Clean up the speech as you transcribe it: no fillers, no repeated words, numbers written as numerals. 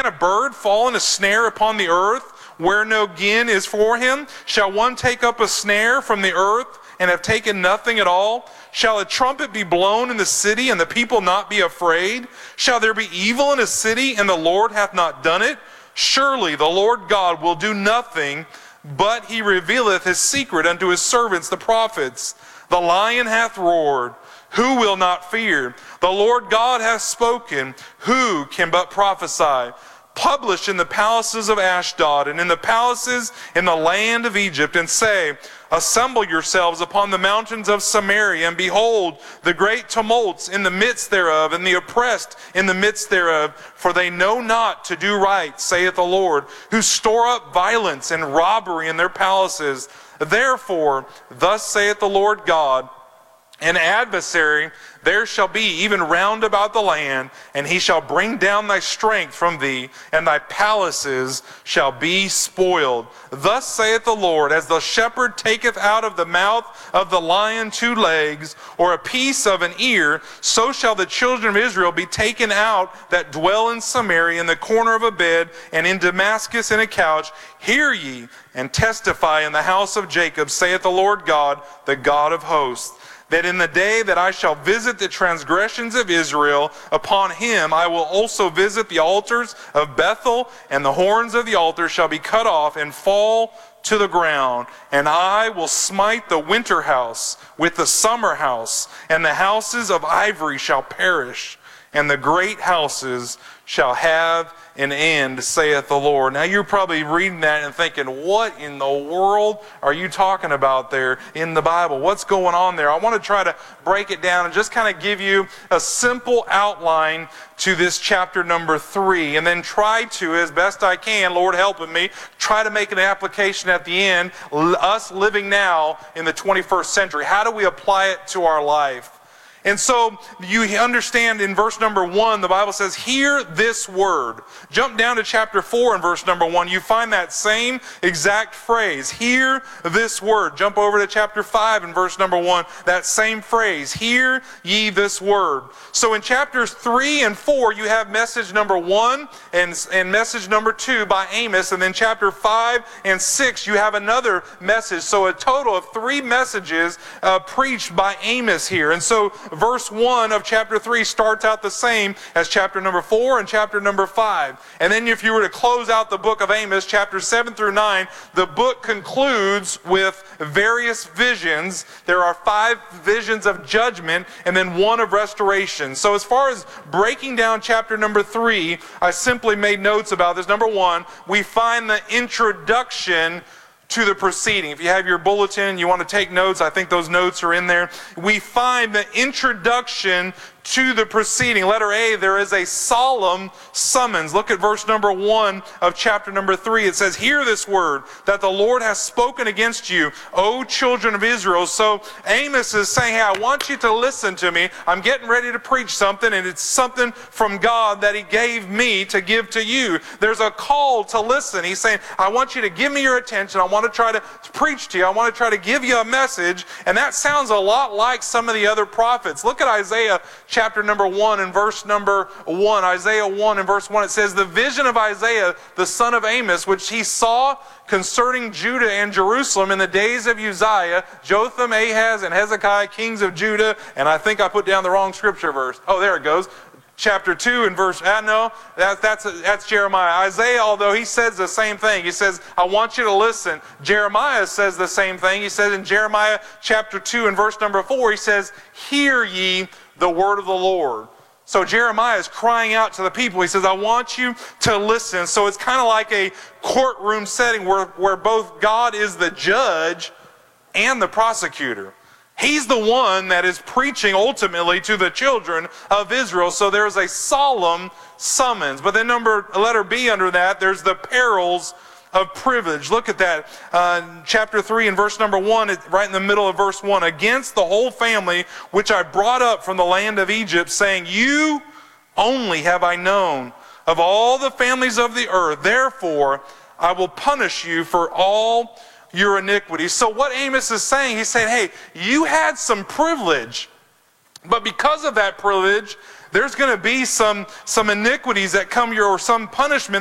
Can a bird fall in a snare upon the earth, where no gin is for him? Shall one take up a snare from the earth, and have taken nothing at all? Shall a trumpet be blown in the city, and the people not be afraid? Shall there be evil in a city, and the Lord hath not done it? Surely the Lord God will do nothing, but he revealeth his secret unto his servants the prophets. The lion hath roared, who will not fear? The Lord God hath spoken, who can but prophesy? Publish in the palaces of Ashdod, and in the palaces in the land of Egypt, and say, assemble yourselves upon the mountains of Samaria, and behold the great tumults in the midst thereof, and the oppressed in the midst thereof, for they know not to do right, saith the Lord, who store up violence and robbery in their palaces. Therefore, thus saith the Lord God, an adversary there shall be even round about the land, and he shall bring down thy strength from thee, and thy palaces shall be spoiled. Thus saith the Lord, as the shepherd taketh out of the mouth of the lion 2 legs, or a piece of an ear, so shall the children of Israel be taken out that dwell in Samaria, in the corner of a bed, and in Damascus in a couch. Hear ye, and testify in the house of Jacob, saith the Lord God, the God of hosts, that in the day that I shall visit the transgressions of Israel, upon him I will also visit the altars of Bethel, and the horns of the altar shall be cut off and fall to the ground. And I will smite the winter house with the summer house, and the houses of ivory shall perish, and the great houses shall have an end, saith the Lord. Now you're probably reading that and thinking, what in the world are you talking about there in the Bible? What's going on there? I want to try to break it down and just kind of give you a simple outline to this chapter number 3, and then try to, as best I can, Lord helping me, try to make an application at the end, us living now in the 21st century. How do we apply it to our life? And so you understand in verse number 1, the Bible says, hear this word. Jump down to chapter 4 and verse number 1. You find that same exact phrase, hear this word. Jump over to chapter 5 and verse number 1, that same phrase, hear ye this word. So in chapters 3 and 4, you have message number 1 and message number 2 by Amos. And then chapter 5 and 6, you have another message. So a total of 3 messages preached by Amos here. And so verse 1 of chapter 3 starts out the same as chapter number 4 and chapter number 5. And then if you were to close out the book of Amos, chapters 7 through 9, the book concludes with various visions. There are 5 visions of judgment and then 1 of restoration. So as far as breaking down chapter number 3, I simply made notes about this. Number 1, we find the introduction to the proceeding. If you have your bulletin, you want to take notes, I think those notes are in there. We find the introduction to the proceeding. Letter A, there is a solemn summons. Look at verse number 1 of chapter number 3. It says, hear this word, that the Lord has spoken against you, O children of Israel. So Amos is saying, hey, I want you to listen to me. I'm getting ready to preach something, and it's something from God that he gave me to give to you. There's a call to listen. He's saying, I want you to give me your attention. I want to try to preach to you. I want to try to give you a message. And that sounds a lot like some of the other prophets. Look at Isaiah chapter number 1 and verse number 1. Isaiah 1 and verse 1, it says, the vision of Isaiah, the son of Amos, which he saw concerning Judah and Jerusalem in the days of Uzziah, Jotham, Ahaz, and Hezekiah, kings of Judah. And I think I put down the wrong scripture verse. Oh, there it goes. Chapter 2 and verse, no, that's Jeremiah. Isaiah, although he says the same thing, he says, I want you to listen. Jeremiah says the same thing. He says in Jeremiah chapter 2 and verse number 4, he says, hear ye the word of the Lord. So Jeremiah is crying out to the people. He says, I want you to listen. So it's kind of like a courtroom setting where both God is the judge and the prosecutor. He's the one that is preaching ultimately to the children of Israel. So there's a solemn summons. But then letter B under that, there's the perils of privilege. Look at that. Chapter 3 and verse number 1, right in the middle of verse 1. Against the whole family which I brought up from the land of Egypt, saying, you only have I known of all the families of the earth. Therefore, I will punish you for all your iniquities. So what Amos is saying, he's saying, hey, you had some privilege, but because of that privilege, there's going to be some iniquities that come your, or some punishment